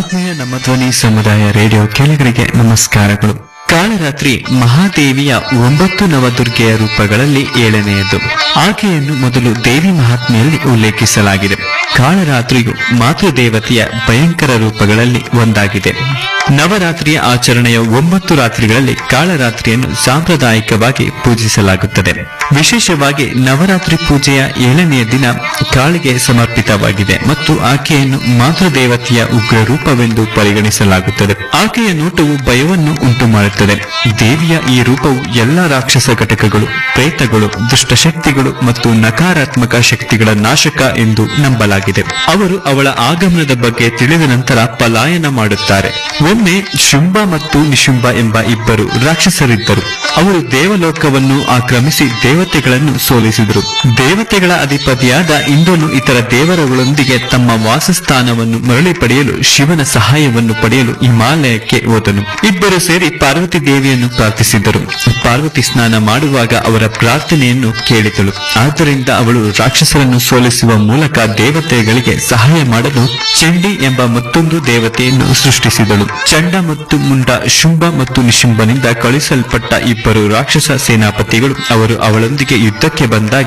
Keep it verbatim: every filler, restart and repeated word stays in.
ಆತ್ಮೀಯ ನಮ್ಮ ಧ್ವನಿ ಸಮುದಾಯ ರೇಡಿಯೋ ಕೇಳಿಗರಿಗೆ ನಮಸ್ಕಾರಗಳು. ಕಾಳರಾತ್ರಿ ಮಹಾದೇವಿಯ ಒಂಬತ್ತು ನವದುರ್ಗೆಯ ರೂಪಗಳಲ್ಲಿ ಏಳನೆಯದು. ಆಕೆಯನ್ನು ಮೊದಲು ದೇವಿ ಮಹಾತ್ಮೆಯಲ್ಲಿ ಉಲ್ಲೇಖಿಸಲಾಗಿದೆ. ಕಾಳರಾತ್ರಿಯು ಮಾತೃದೇವತೆಯ ಭಯಂಕರ ರೂಪಗಳಲ್ಲಿ ಒಂದಾಗಿದೆ. ನವರಾತ್ರಿಯ ಆಚರಣೆಯ ಒಂಬತ್ತು ರಾತ್ರಿಗಳಲ್ಲಿ ಕಾಳರಾತ್ರಿಯನ್ನು ಸಾಂಪ್ರದಾಯಿಕವಾಗಿ ಪೂಜಿಸಲಾಗುತ್ತದೆ. ವಿಶೇಷವಾಗಿ ನವರಾತ್ರಿ ಪೂಜೆಯ ಏಳನೆಯ ದಿನ ಕಾಳಿಗೆ ಸಮರ್ಪಿತವಾಗಿದೆ ಮತ್ತು ಆಕೆಯನ್ನು ಮಾತೃದೇವತೆಯ ಉಗ್ರ ರೂಪವೆಂದು ಪರಿಗಣಿಸಲಾಗುತ್ತದೆ. ಆಕೆಯ ನೋಟವು ಭಯವನ್ನು ಉಂಟು ಮಾಡುತ್ತದೆ. ದೇವಿಯ ಈ ರೂಪವು ಎಲ್ಲ ರಾಕ್ಷಸ ಘಟಕಗಳು, ಪ್ರೇತಗಳು, ದುಷ್ಟಶಕ್ತಿಗಳು ಮತ್ತು ನಕಾರಾತ್ಮಕ ಶಕ್ತಿಗಳ ನಾಶಕ ಎಂದು ನಂಬಲಾಗಿದೆ. ಅವರು ಅವಳ ಆಗಮನದ ಬಗ್ಗೆ ತಿಳಿದ ನಂತರ ಪಲಾಯನ ಮಾಡುತ್ತಾರೆ. ಒಮ್ಮೆ ಶುಂಭ ಮತ್ತು ನಿಶುಂಭ ಎಂಬ ಇಬ್ಬರು ರಾಕ್ಷಸರಿದ್ದರು. ಅವರು ದೇವಲೋಕವನ್ನು ಆಕ್ರಮಿಸಿ ದೇವತೆಗಳನ್ನು ಸೋಲಿಸಿದರು. ದೇವತೆಗಳ ಅಧಿಪತಿಯಾದ ಇಂದ್ರನು ಇತರ ದೇವರುಗಳೊಂದಿಗೆ ತಮ್ಮ ವಾಸಸ್ಥಾನವನ್ನು ಮರಳಿ ಪಡೆಯಲು ಶಿವನ ಸಹಾಯವನ್ನು ಪಡೆಯಲು ಹಿಮಾಲಯಕ್ಕೆ ಹೋದನು. ಇಬ್ಬರು ಸೇರಿ ಪಾರ್ವತಿ ದೇವಿಯನ್ನು ಪ್ರಾರ್ಥಿಸಿದರು. ಪಾರ್ವತಿ ಸ್ನಾನ ಮಾಡುವಾಗ ಅವರ ಪ್ರಾರ್ಥನೆಯನ್ನು ಕೇಳಿದಳು. ಆದ್ದರಿಂದ ಅವಳು ರಾಕ್ಷಸರನ್ನು ಸೋಲಿಸುವ ಮೂಲಕ ದೇವತೆಗಳಿಗೆ ಸಹಾಯ ಮಾಡಲು ಚಂಡಿ ಎಂಬ ಮತ್ತೊಂದು ದೇವತೆಯನ್ನು ಸೃಷ್ಟಿಸಿದಳು. ಚಂಡ ಮತ್ತು ಮುಂಡ, ಶುಂಭ ಮತ್ತು ನಿಶುಂಭನಿಂದ ಕಳುಹಿಸಲ್ಪಟ್ಟ ಇಬ್ಬರು ರಾಕ್ಷಸ ಸೇನಾಪತಿಗಳು ಅವರು ಅವಳೊಂದಿಗೆ ಯುದ್ಧಕ್ಕೆ ಬಂದಾಗ